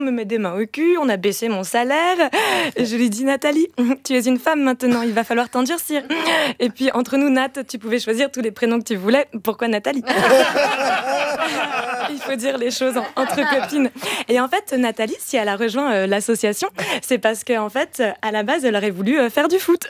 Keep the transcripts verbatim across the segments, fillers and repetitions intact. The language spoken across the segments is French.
me met des mains au cul, on a baissé mon salaire. Et je lui dis, Nathalie, tu es une femme maintenant, il va falloir t'endurcir. Et puis, entre nous, Nat, tu pouvais choisir tous les prénoms que tu voulais. Pourquoi Nathalie ? Il faut dire les choses en, entre copines. Et en fait, Nathalie, si elle a rejoint euh, l'association, c'est parce qu'en fait, à la base, elle aurait voulu euh, faire du foot.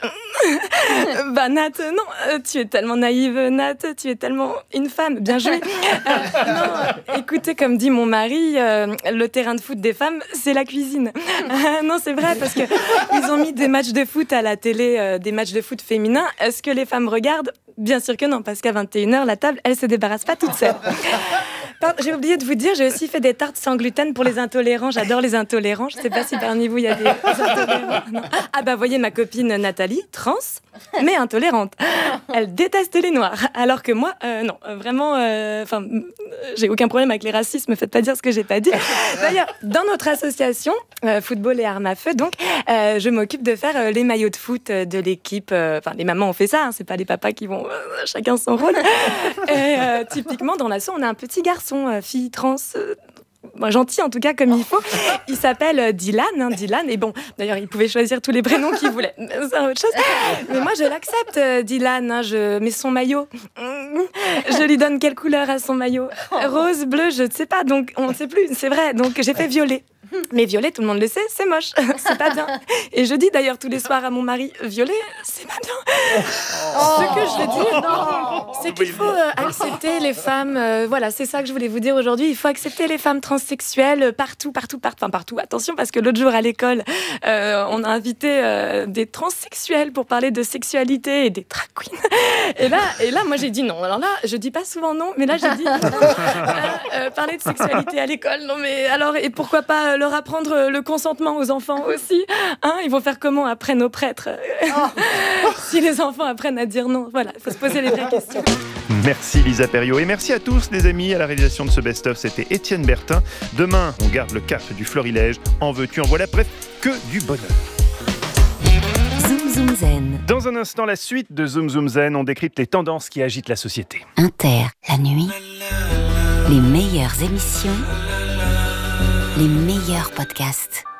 Bah Nat, non, euh, tu es tellement naïve, Nat, tu es tellement une femme, bien joué. Euh, non, écoutez, comme dit mon mari, euh, le terrain de foot des femmes, c'est la cuisine. Euh, non, c'est vrai, parce qu'ils ont mis des matchs de foot à la télé, euh, des matchs de foot féminins. Est-ce que les femmes regardent ? Bien sûr que non, parce qu'à vingt et une heures, la table, elle se débarrasse pas toute seule. Pardon, j'ai oublié de vous dire, j'ai aussi fait des tartes sans gluten pour les intolérants. J'adore les intolérants. Je sais pas si parmi vous, il y a des intolérants. Non. Ah bah, voyez ma copine Nathalie, trans, mais intolérante. Elle déteste les noirs. Alors que moi, euh, non, vraiment, enfin, euh, j'ai aucun problème avec les racistes. Me faites pas dire ce que j'ai pas dit. D'ailleurs, dans notre association, euh, Football et Armes à Feu, donc, euh, je m'occupe de faire euh, les maillots de foot de l'équipe. Enfin, euh, les mamans ont fait ça, hein, c'est pas les papas qui vont euh, chacun son rôle. Et euh, typiquement, dans l'asso, on a un petit garçon. Fille trans, euh, bon, gentil en tout cas comme il faut. Il s'appelle euh, Dylan, hein, Dylan. Et bon, d'ailleurs, il pouvait choisir tous les prénoms qu'il voulait. C'est autre chose. Mais moi, je l'accepte, euh, Dylan. Hein, je mets son maillot. Je lui donne quelle couleur à son maillot ? Rose, bleu, je ne sais pas. Donc, on ne sait plus. C'est vrai. Donc, j'ai fait violet. Mais violet, tout le monde le sait, c'est moche, c'est pas bien. Et je dis d'ailleurs tous les soirs à mon mari, violet, c'est pas bien. Oh. Ce que je veux dire, non, c'est qu'il faut euh, accepter les femmes. Euh, voilà, c'est ça que je voulais vous dire aujourd'hui. Il faut accepter les femmes transsexuelles partout, partout, partout. Enfin, partout. Attention, parce que l'autre jour à l'école, euh, on a invité euh, des transsexuels pour parler de sexualité et des drag queens. Et là, et là, moi j'ai dit non. Alors là, je dis pas souvent non, mais là j'ai dit euh, euh, parler de sexualité à l'école. Non, mais alors, et pourquoi pas leur apprendre le consentement aux enfants aussi, hein, ils vont faire comment après nos prêtres oh. Si les enfants apprennent à dire non, voilà, il faut se poser les vraies questions. Merci Lisa Perriot et merci à tous les amis. À la réalisation de ce best-of, c'était Étienne Bertin. Demain, on garde le cap du Florilège. En veux-tu, en voilà, bref, que du bonheur. Zoom Zoom Zen. Dans un instant, la suite de Zoom Zoom Zen, on décrypte les tendances qui agitent la société. Inter, la nuit, les meilleures émissions, les meilleurs podcasts.